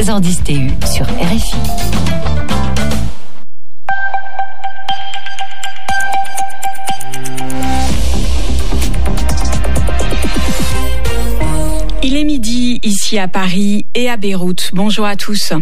13h10 TU sur RFI. Il est midi ici à Paris et à Beyrouth. Bonjour à tous.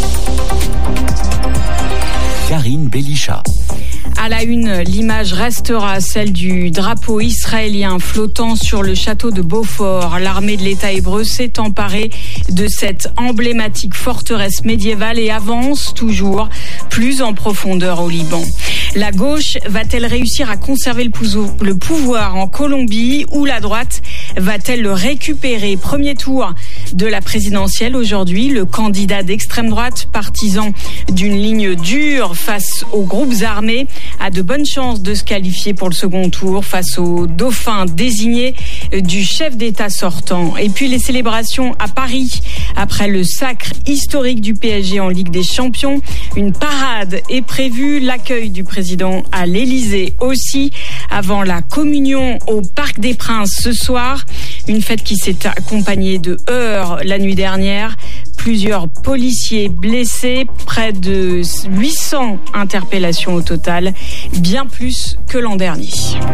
Karine Belisha. À la une, l'image restera celle du drapeau israélien flottant sur le château de Beaufort. L'armée de l'État hébreu s'est emparée de cette emblématique forteresse médiévale et avance toujours plus en profondeur au Liban. La gauche va-t-elle réussir à conserver le pouvoir en Colombie ou la droite va-t-elle le récupérer? Premier tour de la présidentielle aujourd'hui. Le candidat d'extrême droite, partisan d'une ligne dure face aux groupes armés, a de bonnes chances de se qualifier pour le second tour face au dauphin désigné du chef d'État sortant. Et puis les célébrations à Paris après le sacre historique du PSG en Ligue des Champions. Une parade est prévue, l'accueil du président à l'Élysée aussi, avant la communion au Parc des Princes ce soir. Une fête qui s'est accompagnée de heurts la nuit dernière. Plusieurs policiers blessés, près de 800 interpellations au total, bien plus que l'an dernier.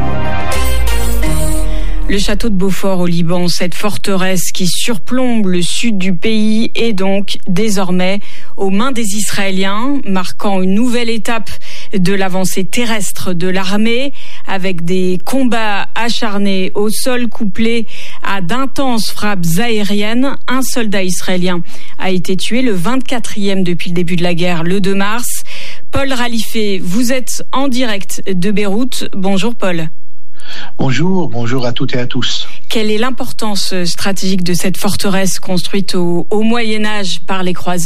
Le château de Beaufort au Liban, cette forteresse qui surplombe le sud du pays, est donc désormais aux mains des Israéliens, marquant une nouvelle étape de l'avancée terrestre de l'armée, avec des combats acharnés au sol couplés à d'intenses frappes aériennes. Un soldat israélien a été tué, le 24e depuis le début de la guerre, le 2 mars. Paul Ralifé, vous êtes en direct de Beyrouth. Bonjour Paul. Bonjour à toutes et à tous. Quelle est l'importance stratégique de cette forteresse construite au Moyen-Âge par les croisés ?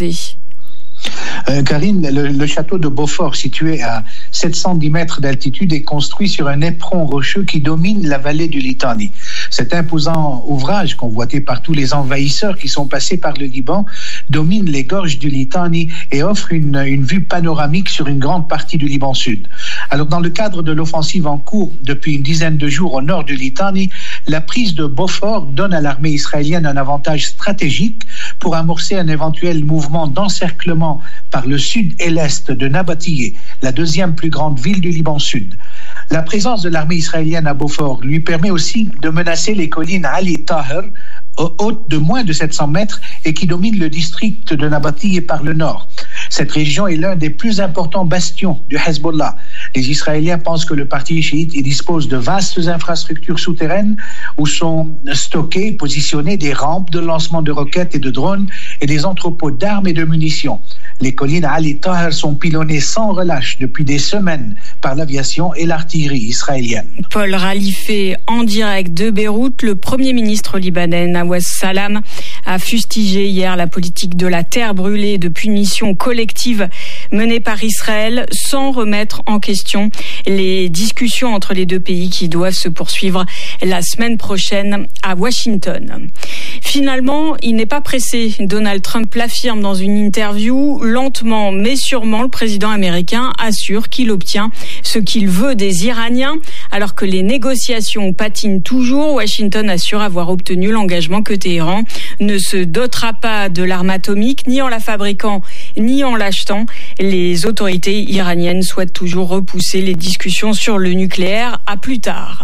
Karine, le château de Beaufort, situé à 710 mètres d'altitude, est construit sur un éperon rocheux qui domine la vallée du Litani. Cet imposant ouvrage, convoité par tous les envahisseurs qui sont passés par le Liban, domine les gorges du Litani et offre une vue panoramique sur une grande partie du Liban sud. Alors, dans le cadre de l'offensive en cours depuis une dizaine de jours au nord du Litani, la prise de Beaufort donne à l'armée israélienne un avantage stratégique pour amorcer un éventuel mouvement d'encerclement par le sud et l'est de Nabatiyeh, la deuxième plus grande ville du Liban sud. La présence de l'armée israélienne à Beaufort lui permet aussi de menacer les collines Ali Taher, hautes de moins de 700 mètres et qui dominent le district de Nabatiyeh par le nord. Cette région est l'un des plus importants bastions du Hezbollah. Les Israéliens pensent que le parti chiite y dispose de vastes infrastructures souterraines où sont stockées, positionnées des rampes de lancement de roquettes et de drones et des entrepôts d'armes et de munitions. Les collines Ali Taher sont pilonnées sans relâche depuis des semaines par l'aviation et l'artillerie israélienne. Paul Ralifé en direct de Beyrouth. Le Premier ministre libanais Nawaz Salam a fustigé hier la politique de la terre brûlée de punition collective menée par Israël sans remettre en question les discussions entre les deux pays qui doivent se poursuivre la semaine prochaine à Washington. Finalement, il n'est pas pressé. Donald Trump l'affirme dans une interview. Lentement mais sûrement, le président américain assure qu'il obtient ce qu'il veut des Iraniens. Alors que les négociations patinent toujours, Washington assure avoir obtenu l'engagement que Téhéran ne se dotera pas de l'arme atomique, ni en la fabriquant, ni en l'achetant. Les autorités iraniennes souhaitent toujours repousser les discussions sur le nucléaire à plus tard.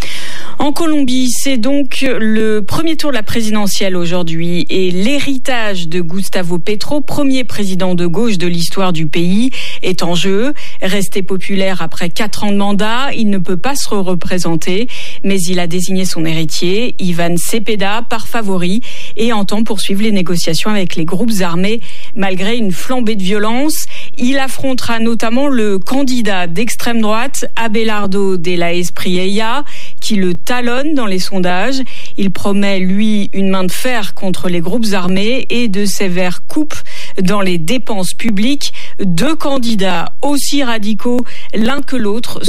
En Colombie, c'est donc le premier tour de la présidentielle aujourd'hui et l'héritage de Gustavo Petro, premier président de gauche de l'histoire du pays, est en jeu. Resté populaire après 4 ans de mandat, il ne peut pas se représenter, mais il a désigné son héritier, Ivan Cepeda, par favori et entend poursuivre les négociations avec les groupes armés malgré une flambée de violence. Il affrontera notamment le candidat d'extrême droite, Abelardo de la Espriella, qui le talonne dans les sondages. Il promet, lui, une main de fer contre les groupes armés et de sévères coupes dans les dépenses publiques. 2 candidats aussi radicaux l'un que l'autre